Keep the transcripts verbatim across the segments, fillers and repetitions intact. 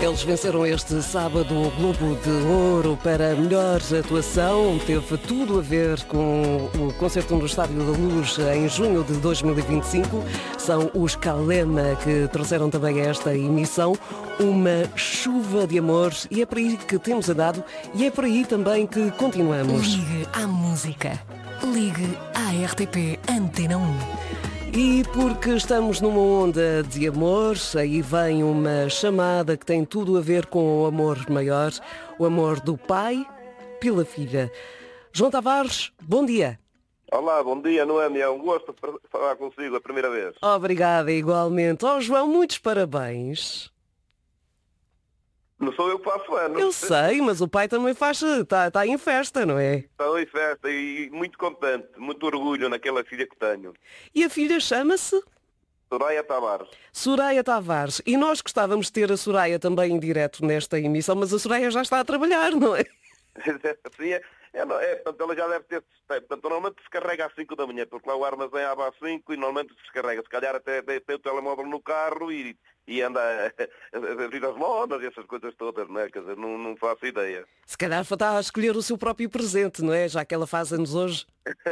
Eles venceram este sábado o Globo de Ouro para melhor atuação. Teve tudo a ver com o concerto no Estádio da Luz em junho de dois mil e vinte e cinco. São os Kalema que trouxeram também a esta emissão uma chuva de amor, e é por aí que temos andado e é por aí também que continuamos. Ligue à música. Ligue à R T P Antena um. E porque estamos numa onda de amor, aí vem uma chamada que tem tudo a ver com o amor maior, o amor do pai pela filha. João Tavares, bom dia. Olá, bom dia, Noemi. É um gosto falar consigo a primeira vez. Obrigada, igualmente. Oh, João, muitos parabéns. Não sou eu que faço anos. Eu sei, mas o pai também faz, está tá em festa, não é? Estou em festa e muito contente, muito orgulho naquela filha que tenho. E a filha chama-se? Soraya Tavares. Soraya Tavares. E nós gostávamos de ter a Soraya também em direto nesta emissão, mas a Soraya já está a trabalhar, não é? Sim, é, é, é, portanto, ela já deve ter... Portanto, normalmente se carrega às cinco da manhã, porque lá o armazém abre às cinco e normalmente se descarrega. Se calhar até tem, tem o telemóvel no carro e, e anda a, a abrir as lonas e essas coisas todas, não é? Quer dizer, não, não faço ideia. Se calhar está a escolher o seu próprio presente, não é? Já que ela faz anos hoje.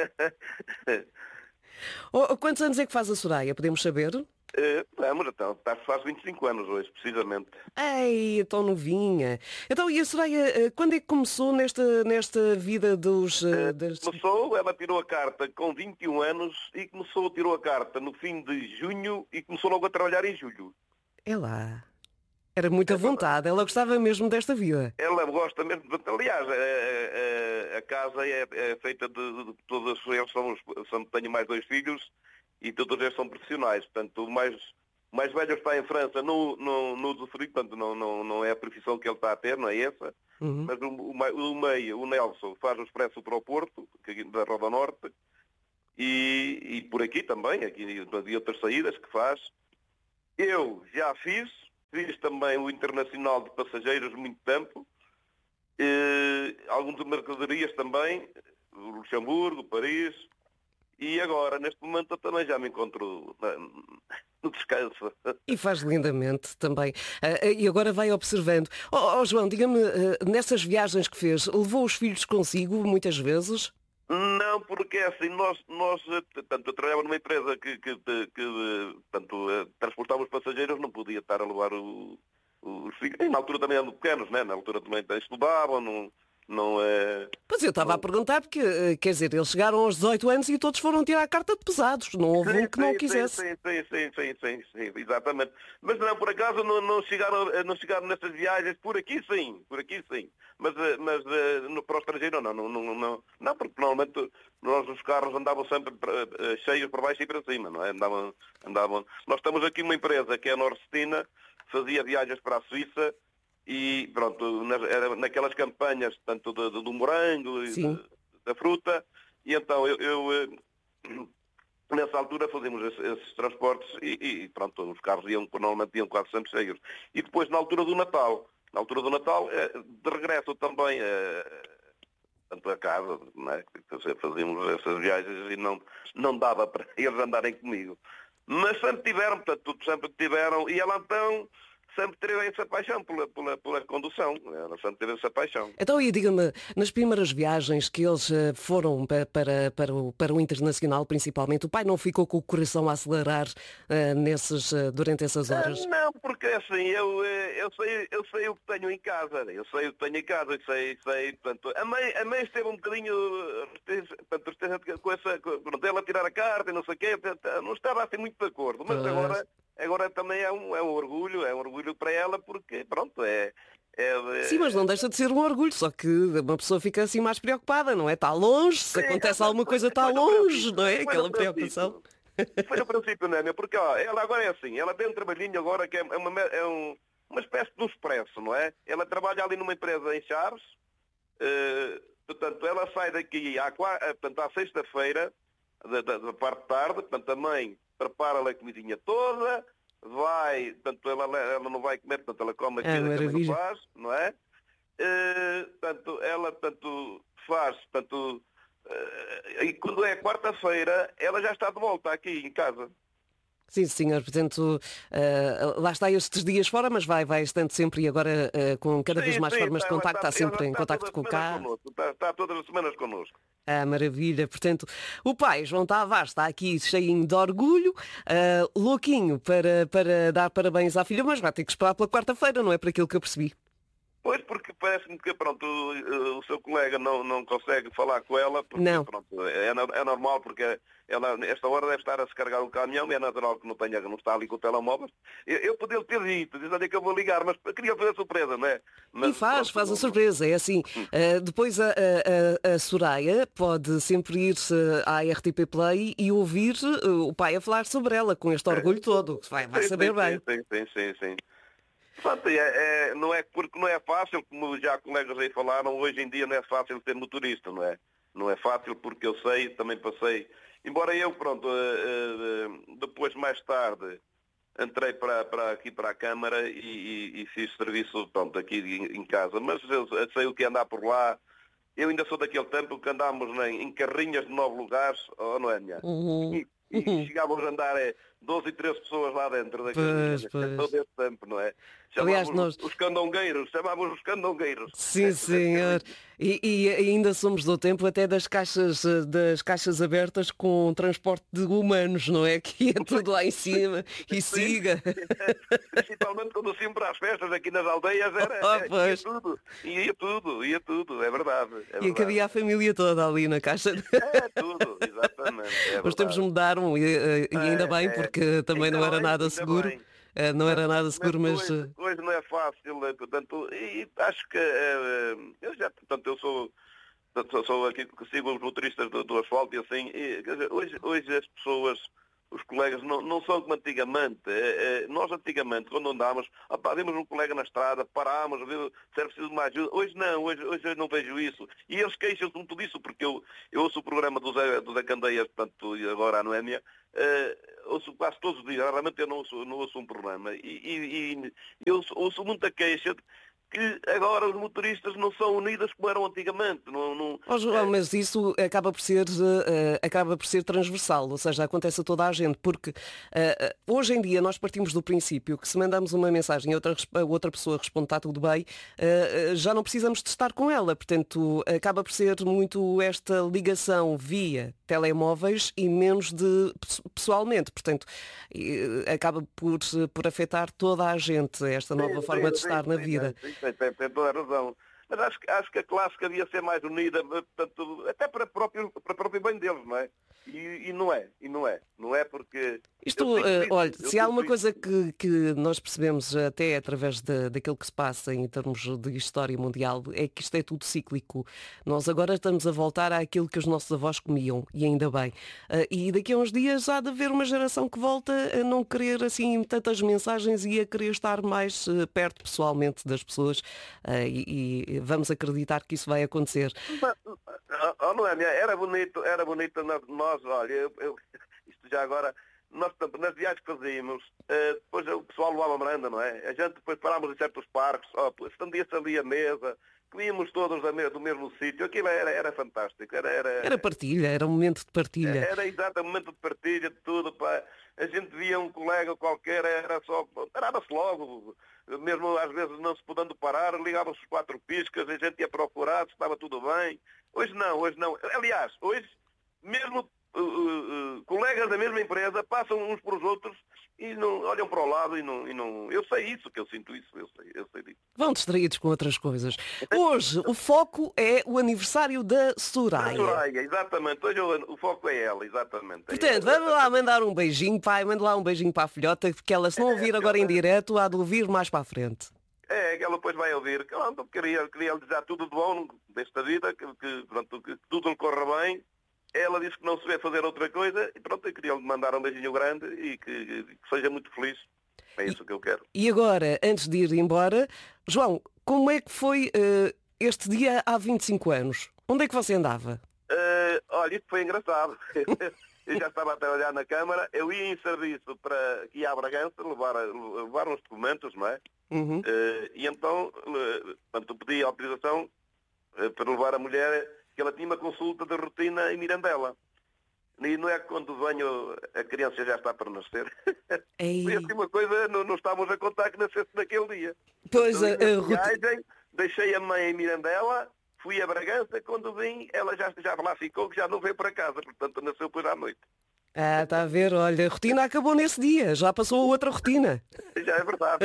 Oh, quantos anos é que faz a Soraya? Podemos saber? Uh, vamos então, faz vinte e cinco anos hoje, precisamente. Ei, tão novinha. Então, e a Soraya, quando é que começou nesta, nesta vida dos... Uh, das... Começou, ela tirou a carta com vinte e um anos e começou, tirou a carta no fim de junho e começou logo a trabalhar em julho. É lá. Era muita vontade, ela gostava mesmo desta vida. Ela gosta mesmo, de, aliás, a, a, a casa é, é feita de, de todas, eles são, são, tenho mais dois filhos e todos eles são profissionais, portanto, o mais, o mais velho está em França no, no, no usufruto, portanto, não, não, não é a profissão que ele está a ter, não é essa, uhum. Mas o, o, o meio, o Nelson, faz o expresso para o Porto, da Roda Norte, e, e por aqui também, aqui e outras saídas que faz. Eu já fiz, fiz também o Internacional de Passageiros muito tempo, e, alguns de mercadorias também, Luxemburgo, Paris, e agora, neste momento, eu também já me encontro no descanso. E faz lindamente também. Uh, e agora vai observando. Oh, oh João, diga-me, uh, nessas viagens que fez, levou os filhos consigo muitas vezes? Não, porque é assim, nós, nós tanto, eu trabalhava numa empresa que, que, que tanto, transportava os passageiros, não podia estar a levar o, os filhos. E na altura também eram pequenos, né? Na altura também estudavam, não... Não é... Pois eu estava não... a perguntar porque, quer dizer, eles chegaram aos dezoito anos e todos foram tirar a carta de pesados. Não houve sim, um que não sim, quisesse. Sim, sim, sim, sim, sim, sim, exatamente. Mas não, por acaso não, não, chegaram, não chegaram nessas viagens, por aqui sim, por aqui sim. Mas, mas no, para o estrangeiro não, não, não, não, não, porque normalmente nós os carros andavam sempre cheios para baixo e para cima, não é? Andavam, andavam... Nós estamos aqui numa empresa que é a Norcestina, fazia viagens para a Suíça, e pronto, era naquelas campanhas, tanto do, do, do morango e de, da fruta, e então eu, eu nessa altura fazíamos esses, esses transportes e, e pronto, os carros iam, normalmente iam quase sempre cheios. E depois na altura do Natal, na altura do Natal, de regresso também tanto a casa, não é? Fazíamos essas viagens e não, não dava para eles andarem comigo. Mas sempre tiveram, portanto, sempre tiveram, e ela então sempre teve essa paixão pela, pela, pela condução. Ela sempre teve essa paixão. Então, e diga-me, nas primeiras viagens que eles foram para, para, para, o, para o internacional, principalmente, o pai não ficou com o coração a acelerar uh, nesses, uh, durante essas horas? Uh, não, porque assim, eu, eu, sei, eu sei o que tenho em casa. Eu sei o que tenho em casa, sei, sei, portanto, a mãe, a mãe esteve um bocadinho portanto, com essa, com ela tirar a carta e não sei o quê, não estava assim muito de acordo, mas agora... Agora também é um, é um orgulho, é um orgulho para ela porque, pronto, é, é... Sim, mas não deixa de ser um orgulho, só que uma pessoa fica assim mais preocupada, não é? Está longe, se Sim, acontece é, alguma coisa está longe, não é? Aquela preocupação. Foi no princípio, não é? Porque ó, ela agora é assim, ela tem um trabalhinho agora que é, uma, é um, uma espécie de um expresso, não é? Ela trabalha ali numa empresa em Chaves, uh, portanto, ela sai daqui à, portanto, à sexta-feira, da, da, da parte de tarde, portanto, a mãe prepara-lhe a comidinha toda, vai, portanto, ela, ela não vai comer, portanto, ela come aquilo que não faz, não é? Uh, portanto, ela, portanto, faz, portanto, uh, e quando é quarta-feira, ela já está de volta aqui em casa. Sim, senhor. Portanto, uh, lá está estes dias fora, mas vai, vai estando sempre e agora uh, com cada Sim, vez mais sim, formas está, de ela contacto, está, está sempre ela em está todas contacto as com o semanas cá. connosco. Está, está todas as semanas connosco. Ah, maravilha. Portanto, o pai, João Tavares, está aqui cheinho de orgulho, uh, louquinho para, para dar parabéns à filha, mas vai ter que esperar pela quarta-feira, não é? Para aquilo que eu percebi. Pois, porque parece-me que pronto, o, o seu colega não, não consegue falar com ela, porque Não. pronto, é, no- é normal, porque ela nesta hora deve estar a se carregar o caminhão, e é natural que não tenha, não está ali com o telemóvel. Eu, eu podia ter dito, diz onde é que eu vou ligar, mas eu queria fazer surpresa, não é? Mas, E faz, pronto, faz a não- surpresa, é assim. Uh, depois a, a, a- a Soraya pode sempre ir-se à R T P Play e ouvir uh, o pai a falar sobre ela, com este orgulho todo. Vai, vai Sim, saber sim, bem. sim, sim, sim, sim. Pronto, é, é- não é porque não é fácil, como já colegas aí falaram, hoje em dia não é fácil ser motorista, não é? Não é fácil porque eu sei, também passei, embora eu, pronto, eh, eh, depois mais tarde entrei para, para aqui para a Câmara e, e- e fiz serviço, pronto, aqui em, em casa, mas eu, eu sei o que é andar por lá. Eu ainda sou daquele tempo que andámos em, em carrinhas de nove lugares, oh, não é, minha? Uhum. E, e chegávamos a andar é, doze e treze pessoas lá dentro da carrinha. Pois, pois. Todo esse tempo, não é? Aliás, Chamávamos nós... os candongueiros, chamávamos os candongueiros. Sim, senhor. E, e ainda somos do tempo até das caixas, eh, das caixas abertas com transporte de humanos, não é? Que ia tudo lá em cima e Sim. siga. Principalmente quando íamos para as festas aqui nas aldeias, era, Oh, era- ia pois. tudo, ia tudo, ia tudo, é verdade. É E verdade. cabia a família toda ali na caixa. É tudo, exatamente. É Os tempos verdade. mudaram e, eh, e ainda bem, É, é. porque também Ainda não era bem, nada ainda seguro. bem. Eh, Não era nada seguro, mas... hoje, eh, hoje não é fácil, eh, portanto, e acho que eh, eu já, portanto, eu sou, portanto, sou aqui que sigo os motoristas do, do asfalto e assim, e, quer dizer, hoje, hoje as pessoas, os colegas, não, não são como antigamente. Eh, eh, Nós antigamente, quando andávamos, opá, vimos um colega na estrada, parámos, vimos se era preciso de mais ajuda. Hoje não, hoje, hoje eu não vejo isso. E eles queixam-se muito disso, porque eu, eu ouço o programa do Zé, do Zé Candeias, portanto, e agora a Noémia, uh, ouço quase todos os dias, realmente eu não ouço, não ouço um programa. E, e, e eu ouço, ouço muita queixa de que agora os motoristas não são unidos como eram antigamente. Não, não, Ó, João, mas isso acaba por ser eh, eh, acaba por ser transversal, ou seja, acontece a toda a gente, porque eh, eh, hoje em dia nós partimos do princípio que se mandamos uma mensagem e outra, resp- outra pessoa responde está tudo bem, eh, eh, já não precisamos de estar com ela, portanto acaba por ser muito esta ligação via telemóveis e menos de pes- pessoalmente, portanto eh, acaba por, por afetar toda a gente esta nova Sim, forma sim, de estar sim, na sim, vida. sim, tem, tem, tem toda a razão. Mas acho, que- acho que a clássica devia ser mais unida, portanto, até para, próprio, para o próprio bem deles, não é? E, e não é, e não é. Não é porque... Isto, eu sinto eh, isso, olha, eu se há sinto uma isso. coisa que, que nós percebemos até através de, daquilo que se passa em termos de história mundial, é que isto é tudo cíclico. Nós agora estamos a voltar àquilo que os nossos avós comiam, e ainda bem. Eh, e daqui a uns dias há de haver uma geração que volta a não querer assim tantas mensagens e a querer estar mais eh, perto pessoalmente das pessoas, eh, e, e vamos acreditar que isso vai acontecer. Mas, oh, oh, não é, minha, era bonito, era bonito na- nós, olha, eu, eu- isto já agora, nós, portanto, nas viagens que fazíamos, eh, depois o pessoal levava merenda, não é? A gente depois parámos em certos parques, oh, estendia-se ali a mesa, comíamos todos da me- do mesmo sítio, aquilo era, era fantástico, era, era, Era partilha, era um momento de partilha. era exato o momento de partilha de tudo, pá. A gente via um colega qualquer, era só, parava-se logo, mesmo às vezes não se podendo parar, ligavam-se os quatro piscas, a gente ia procurar se estava tudo bem. Hoje não, hoje não. Aliás, hoje, mesmo uh, uh, uh, colegas da mesma empresa passam uns para os outros e não olham para o lado e não, e não... Eu sei isso, que eu sinto isso, eu sei, eu sei disso. Vão distraídos com outras coisas. Hoje o foco é o aniversário da A Soraya. Soraya, exatamente. Hoje o, o foco é ela, exatamente. É Portanto, ela. vamos lá mandar um beijinho, pai, manda lá um beijinho para a filhota, porque ela, se não ouvir agora em direto, há de ouvir mais para a frente. É, que ela depois vai ouvir. Que ela queria, queria lhe dizer tudo de bom desta vida, que, que, pronto, que tudo lhe corra bem. Ela disse que não se vê fazer outra coisa e pronto, eu queria lhe mandar um beijinho grande e que, que seja muito feliz. É isso que eu quero. E agora, antes de ir embora, João, como é que foi eh, este dia há vinte e cinco anos? Onde é que você andava? Eh, olha, isto foi engraçado. Eu já estava a trabalhar na Câmara, eu ia em serviço para aqui à Bragança levar, levar uns documentos, não é? Uhum. Eh, e então, eh, portanto, pedi autorização eh, para levar a mulher, que ela tinha uma consulta de rotina em Mirandela. E não é que quando venho a criança já está para nascer. Ei. Foi assim uma coisa, não, não estávamos a contar que nascesse naquele dia. Pois, Então, a, a em roti- viagem, deixei a mãe em Mirandela, fui a Bragança, quando vim, ela já, já lá ficou, que já não veio para casa, portanto nasceu depois à noite. Ah, está a ver, olha, a rotina acabou nesse dia, já passou a outra rotina. Já é verdade.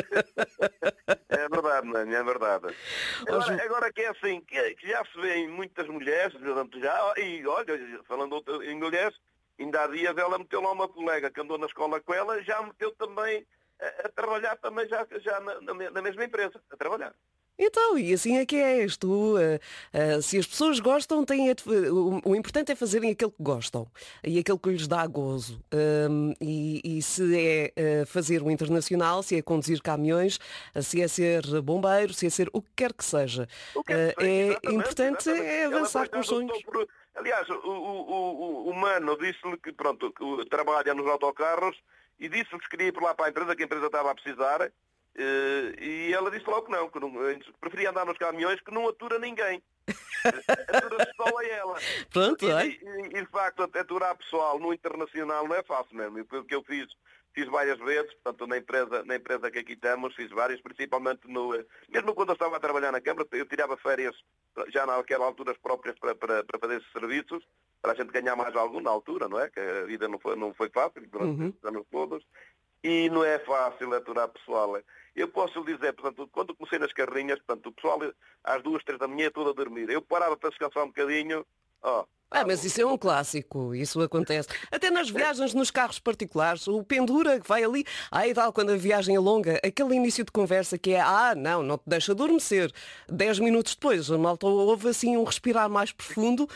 É verdade, não é? É verdade. Agora, agora que é assim, que, que já se vê em muitas mulheres, portanto, já, e olha, falando outra- em mulheres, ainda há dias ela meteu lá uma colega que andou na escola com ela, já meteu também a, a trabalhar também já, já na, na me- na mesma empresa, a trabalhar. Então, e assim é que és tu. ah, ah, se as pessoas gostam, têm a de fa- o, o importante é fazerem aquilo que gostam e aquilo que lhes dá gozo. Ahm, e, e se é ah, fazer o internacional, se é conduzir caminhões, ah, se é ser bombeiro, se é ser o que quer que seja, O que é ah, que seja, é exatamente, importante exatamente. é Ela, por avançar com os acaso, sonhos. optou por- Aliás, o, o, o, o Mano disse-lhe que, pronto, que o- trabalha nos autocarros e disse-lhe que queria ir por lá para a empresa, que a empresa estava a precisar, eh, e ela disse logo que não, que não, que preferia andar nos caminhões, que não atura ninguém. Atura-se só a ela. Pronto, E, olha. e, e, de facto, aturar pessoal no internacional não é fácil mesmo. E foi o que eu fiz. Fiz várias vezes, portanto, na empresa, na empresa que aqui estamos, fiz várias, principalmente no... eh, Mesmo quando eu estava a trabalhar na Câmara, eu tirava férias já naquela altura próprias para, para, para fazer esses serviços, para a gente ganhar mais algum na altura, não é? Que a vida não foi, não foi fácil durante Uhum. esses anos todos. E não é fácil aturar pessoal. Eu posso lhe dizer, portanto, quando comecei nas carrinhas, portanto, o pessoal às duas, três da manhã todo a dormir. Eu parava para descansar um bocadinho, ó. Ah, mas isso é um clássico, isso acontece. Até nas viagens nos carros particulares, o pendura que vai ali, aí tal, quando a viagem é longa, aquele início de conversa que é, ah, não, não te deixa adormecer. Dez minutos depois, a malta ouve assim um respirar mais profundo,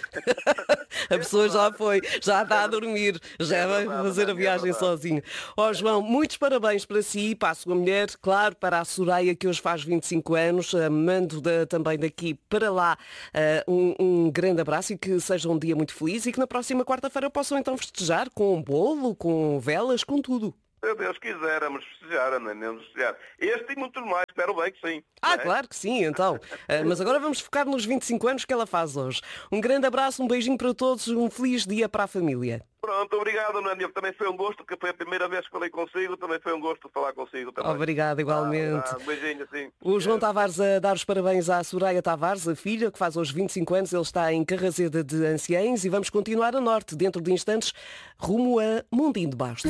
a pessoa já foi, já está a dormir, já vai fazer a viagem sozinha. Ó João, muitos parabéns para si, para a sua mulher, claro, para a Soraya, que hoje faz vinte e cinco anos, eh, mando da- também daqui para lá eh, um, um grande abraço e que seja um dia muito feliz e que na próxima quarta-feira possam então festejar com um bolo, com velas, com tudo. Se Deus quisermos festejar, não é mesmo festejar. Este e muito mais, espero bem que sim. Ah, não é? claro que sim, então. Eh, mas agora vamos focar nos vinte e cinco anos que ela faz hoje. Um grande abraço, um beijinho para todos, um feliz dia para a família. Pronto, obrigado, Nânio. Também foi um gosto, que foi a primeira vez que falei consigo, também foi um gosto falar consigo também. Obrigada, igualmente. Ah, um beijinho, sim. O João É. Tavares a dar os parabéns à Soraya Tavares, a filha, que faz hoje vinte e cinco anos. Ele está em Carrazeda de Anciães e vamos continuar a norte, dentro de instantes, rumo a Mondim de Basto.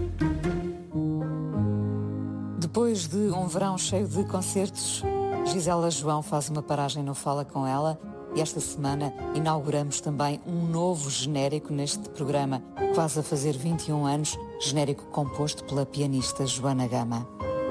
Depois de um verão cheio de concertos, Gisela João faz uma paragem no Fala Com Ela e esta semana inauguramos também um novo genérico neste programa, que faz a fazer vinte e um anos, genérico composto pela pianista Joana Gama.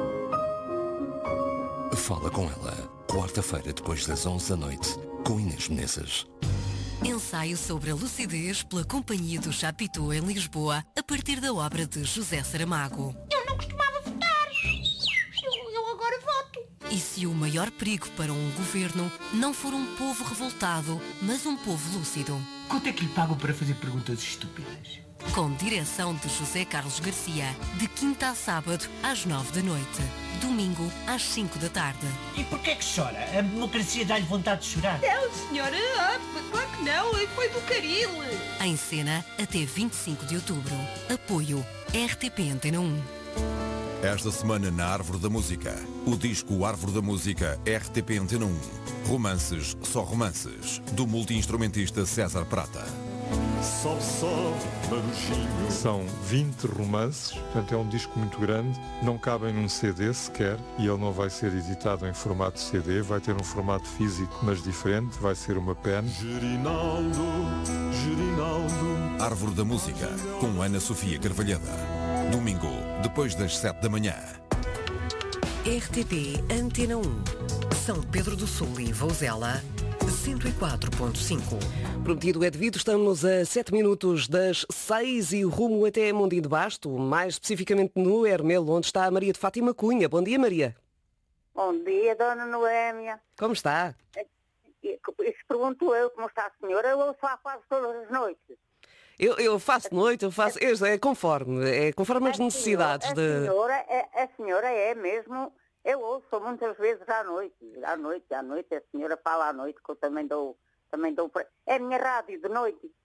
Fala Com Ela, quarta-feira depois das onze da noite, com Inês Menezes. Ensaio sobre a lucidez pela Companhia do Chapitão em Lisboa, a partir da obra de José Saramago. Eu não costumava votar. Eu, eu agora voto. E se o maior perigo para um governo não for um povo revoltado, mas um povo lúcido? Quanto é que lhe pagam para fazer perguntas estúpidas? Com direção de José Carlos Garcia, de quinta a sábado, às nove da noite. Domingo, às cinco da tarde. E porquê que chora? A democracia dá-lhe vontade de chorar? Não, senhora, ah, claro que não. Foi do Caril. Em cena, até vinte e cinco de outubro. Apoio R T P Antena um. Esta semana na Árvore da Música, o disco Árvore da Música R T P Antena um. Romances, só romances, do multi-instrumentista César Prata. Sobe, sobe, marujinho. São vinte romances, portanto é um disco muito grande, não cabem num C D sequer e ele não vai ser editado em formato C D, vai ter um formato físico mas diferente, vai ser uma pen. Gerinaldo, Gerinaldo. Árvore da Música, com Ana Sofia Carvalhada. Domingo, depois das sete da manhã. R T P Antena um. São Pedro do Sul e Vouzela, cento e quatro ponto cinco. Prometido é devido, estamos a sete minutos das seis e rumo até Mondim de Basto, mais especificamente no Hermelo, onde está a Maria de Fátima Cunha. Bom dia, Maria. Bom dia, dona Noémia. Como está? Isso pergunto eu, como está a senhora? Eu ouço lá quase todas as noites. Eu, eu faço de noite, eu faço. É conforme, é conforme as necessidades a de. Senhora, a, a senhora é mesmo. Eu ouço muitas vezes à noite. À noite, à noite, a senhora fala à noite, que eu também dou. Também dou pra... É a minha rádio de noite.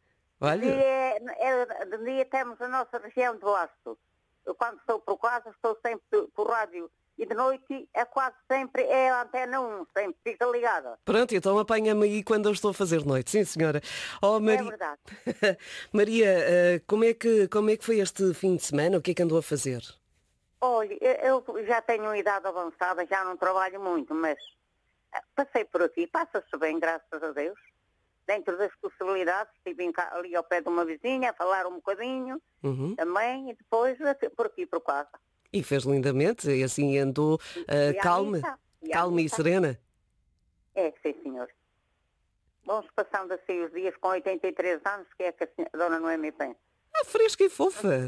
Olha. De dia, é, é, de dia temos a nossa região de Laço. Eu, quando estou por casa, estou sempre por rádio. E de noite é quase sempre é a Antena um, sempre fica ligada. Pronto, então apanha-me aí quando eu estou a fazer noite. Sim, senhora. Oh, Maria... É verdade. Maria, uh, como, é que, como é que foi este fim de semana? O que é que andou a fazer? Olha, eu eu já tenho uma idade avançada, já não trabalho muito, mas passei por aqui, passa-se bem, graças a Deus. Dentro das possibilidades, estive ali ao pé de uma vizinha a falar um bocadinho, uhum. também, e depois por aqui por casa. E fez lindamente, e assim andou uh, calma, e calma e serena. É, sim, senhor. Vamos passando assim os dias com oitenta e três anos, que é que a, senhora, a dona Noemi pensa. Ah, fresca e fofa.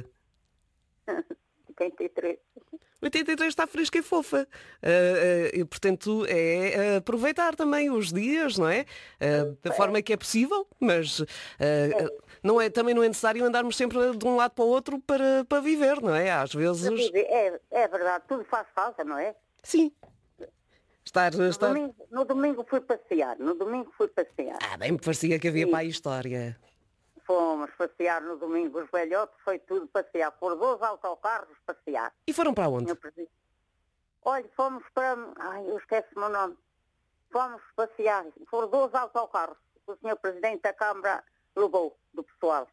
oitenta e três. oitenta e três está fresca e fofa. Uh, uh, e, portanto, é uh, aproveitar também os dias, não é? Uh, da é. forma que é possível, mas uh, é. não é, também não é necessário andarmos sempre de um lado para o outro para, para viver, não é? Às vezes... É, é verdade, tudo faz falta, não é? Sim. Estar, no, estar... Domingo, no domingo fui passear, no domingo fui passear. Ah, bem me parecia que havia Sim. para a história. Fomos passear no domingo, os velhotes, foi tudo passear, por dois autocarros passear. E foram para onde? Olha, fomos para... Ai, eu esqueço-me o nome. Fomos passear, por dois autocarros, que o senhor Presidente da Câmara levou, do pessoal.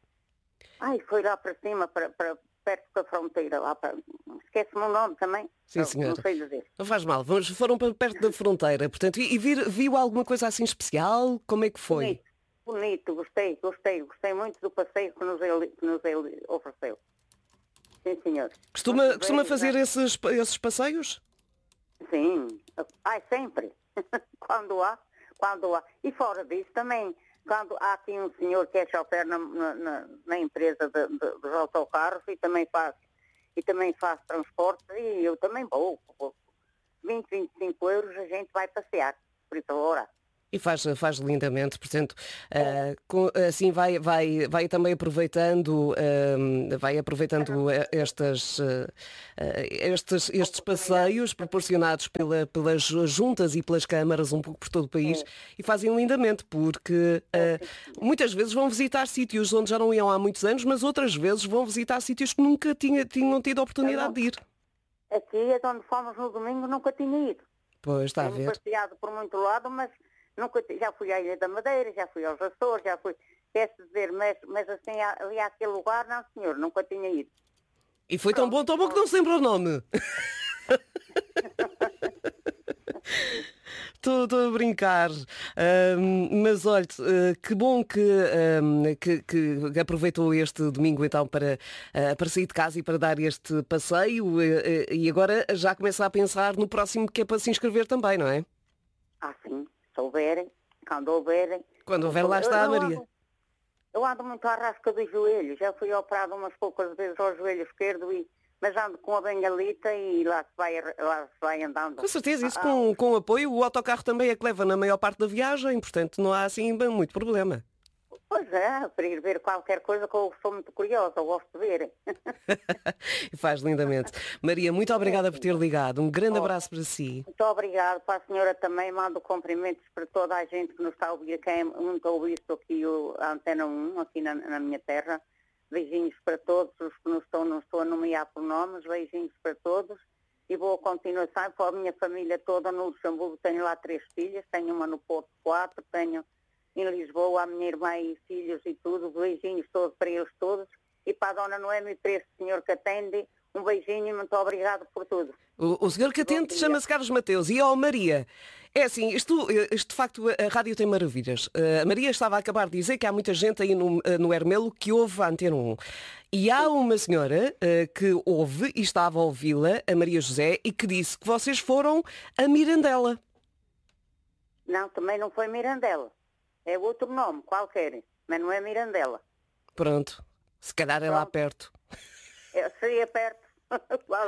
Ai, foi lá para cima, para, para, perto da fronteira, lá para... Esquece-me o nome também. Sim, não, senhora. Não sei dizer. Não faz mal, Vamos, foram para perto da fronteira, portanto, e, e vir, viu alguma coisa assim especial? Como é que foi? Bonito. Bonito, gostei, gostei, gostei muito do passeio que nos ele, que nos ele ofereceu. Sim, senhor. Costuma, costuma fazer esses, esses passeios? Sim, ai, sempre. Quando há, quando há. E fora disso também, quando há aqui um senhor que é chofer na, na, na empresa de, de, dos autocarros e também faz, e também faz transporte, e eu também vou. vinte, vinte e cinco euros a gente vai passear, por isso agora. E faz, faz lindamente, portanto, uh, com, assim vai, vai, vai também aproveitando, uh, vai aproveitando estas, uh, estes, estes passeios proporcionados pela, pelas juntas e pelas câmaras um pouco por todo o país é. e fazem lindamente, porque uh, muitas vezes vão visitar sítios onde já não iam há muitos anos, mas outras vezes vão visitar sítios que nunca tinha, tinham tido a oportunidade de ir. Aqui é de onde fomos no domingo, nunca tinha ido. Pois, está a ver. Tenho passeado por muito lado, mas... Nunca, já fui à Ilha da Madeira, já fui aos Açores, já fui, quer dizer, mas, mas assim, ali àquele lugar, não senhor, nunca tinha ido. E foi tão bom, tão bom que não se lembra o nome. Estou a brincar, um, mas olha, uh, que bom que, um, que, que aproveitou este domingo então para, uh, para sair de casa e para dar este passeio uh, uh, e agora já começa a pensar no próximo que é para se inscrever também, não é? Ah, sim. Se houverem, quando houverem... Quando houver, lá está a Maria. Ando, eu ando muito à rasca dos joelhos. Já fui operado umas poucas vezes ao joelho esquerdo, e, mas ando com a bengalita e lá se vai, lá se vai andando. Com certeza, isso ah, com, com apoio. O autocarro também é que leva na maior parte da viagem, portanto não há assim muito problema. Pois é, para ir ver qualquer coisa que eu sou muito curiosa, eu gosto de ver. Faz lindamente. Maria, muito obrigada por ter ligado. Um grande abraço para si. Muito obrigada para a senhora também. Mando cumprimentos para toda a gente que nos está a ouvir. Quem nunca ouviu isto aqui, o, a Antena um, aqui na, na minha terra. Beijinhos para todos os que não estou, não estou a nomear por nomes. Beijinhos para todos. E boa continuação para a minha família toda no Luxemburgo. Tenho lá três filhas. Tenho uma no Porto, quatro. Tenho... em Lisboa, a minha irmã e filhos e tudo, beijinhos todos para eles todos. E para a dona Noemi, para este senhor que atende, um beijinho e muito obrigado por tudo. O, o senhor que atende chama-se Carlos Mateus. E ó Maria, é assim, isto, isto de facto a rádio tem maravilhas. A Maria estava a acabar de dizer que há muita gente aí no, no Hermelo que ouve a Antena um. E há uma senhora uh, que ouve e estava a ouvi-la, a Maria José, e que disse que vocês foram a Mirandela. Não, também não foi Mirandela. É outro nome, qualquer, mas não é Mirandela. Pronto, se calhar é Pronto. Lá perto. É, seria perto, lá lá.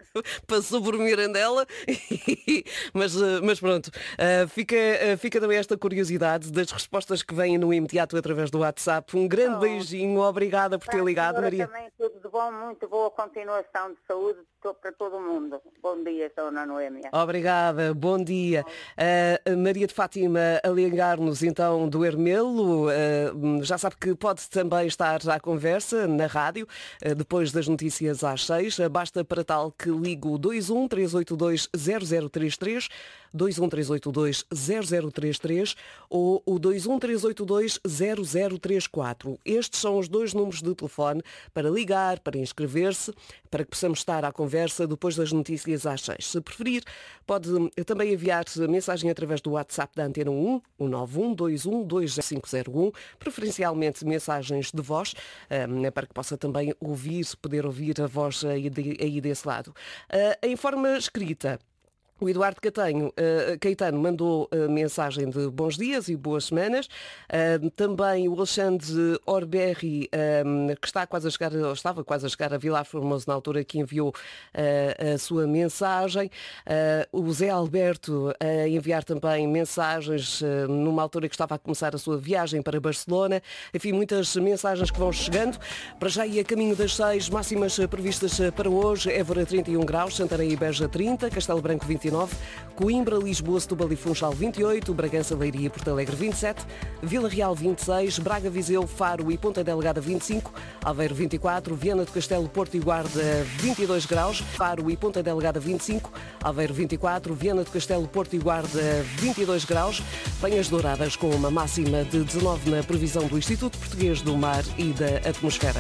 passou por Mirandela, mas, mas pronto, uh, fica, uh, fica também esta curiosidade das respostas que vêm no imediato através do WhatsApp. Um grande oh. beijinho, obrigada por ter ligado, Maria. Também tudo de bom, muito boa continuação de saúde para todo o mundo. Bom dia, Dona Noémia. Obrigada, bom dia. Uh, Maria de Fátima a ligar-nos então do Ermelo, uh, já sabe que pode também estar à conversa na rádio, uh, depois das notícias às seis, uh, basta para tal que ligue o dois um três oito dois zero zero três três, dois um três oito dois zero zero três três ou o dois um três oito dois zero zero três quatro. Estes são os dois números de telefone para ligar, para inscrever-se, para que possamos estar à conversa depois das notícias às seis. Se preferir, pode também enviar mensagem através do WhatsApp da Antena um, o nove um dois um dois cinco zero um, preferencialmente mensagens de voz, para que possa também ouvir, poder ouvir a voz aí, de, aí desse lado. Em forma escrita, o Eduardo Catanho, uh, Caetano mandou uh, mensagem de bons dias e boas semanas. Uh, também o Alexandre Orberri, uh, que está quase a chegar, ou estava quase a chegar a Vilar Formoso na altura, que enviou uh, a sua mensagem. Uh, o Zé Alberto a enviar também mensagens uh, numa altura que estava a começar a sua viagem para Barcelona. Enfim, muitas mensagens que vão chegando. Para já e a caminho das seis, máximas previstas para hoje: Évora trinta e um graus, Santarém e Beja trinta, Castelo Branco vinte e nove, Coimbra, Lisboa, Setúbal e Funchal vinte e oito, Bragança, Leiria e Porto Alegre vinte e sete, Vila Real vinte e seis, Braga, Viseu, Faro e Ponta Delgada vinte e cinco, Aveiro vinte e quatro, Viana do Castelo, Porto e Guarda vinte e dois graus, Faro e Ponta Delgada vinte e cinco, Aveiro vinte e quatro, Viana do Castelo, Porto e Guarda vinte e dois graus, Penhas Douradas com uma máxima de dezanove na previsão do Instituto Português do Mar e da Atmosfera.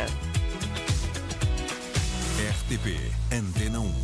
R T P Antena um.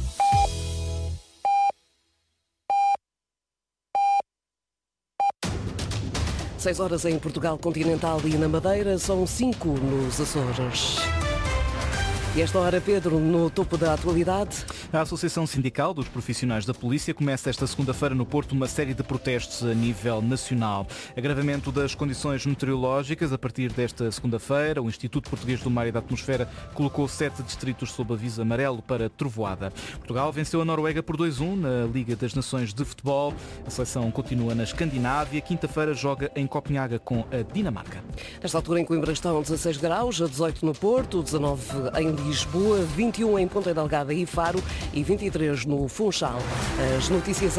seis horas em Portugal continental e na Madeira, são cinco nos Açores. E esta hora, Pedro, no topo da atualidade. A Associação Sindical dos Profissionais da Polícia começa esta segunda-feira no Porto uma série de protestos a nível nacional. Agravamento das condições meteorológicas. A partir desta segunda-feira, o Instituto Português do Mar e da Atmosfera colocou sete distritos sob aviso amarelo para trovoada. Portugal venceu a Noruega por dois a um na Liga das Nações de Futebol. A seleção continua na Escandinávia. Quinta-feira joga em Copenhaga com a Dinamarca. Nesta altura em Coimbra estão dezasseis graus, dezoito no Porto, dezanove em Lisboa, vinte e um em Ponta Delgada e Faro e vinte e três no Funchal. As notícias